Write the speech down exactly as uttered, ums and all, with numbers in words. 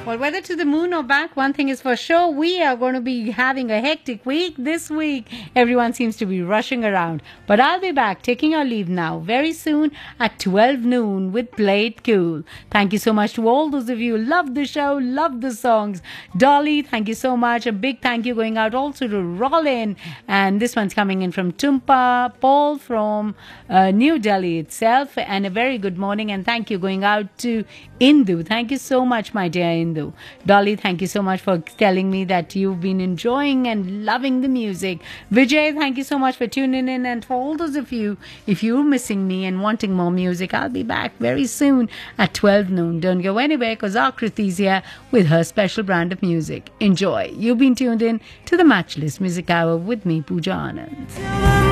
Well, whether to the moon or back, one thing is for sure, we are going to be having a hectic week this week. Everyone seems to be rushing around. But I'll be back taking our leave now very soon at twelve noon with Play It Cool. Thank you so much to all those of you who love the show, love the songs. Dolly, thank you so much. A big thank you going out also to Rollin. And this one's coming in from Tumpa, Paul from uh, New Delhi itself. And a very good morning and thank you going out to Indu. Thank you so much, my dear Indu. Dolly, thank you so much for telling me that you've been enjoying and loving the music. Vijay, thank you so much for tuning in. And for all those of you, if you're missing me and wanting more music, I'll be back very soon at twelve noon. Don't go anywhere because Akriti is here with her special brand of music. Enjoy. You've been tuned in to the Matchless Music Hour with me, Pooja Anand.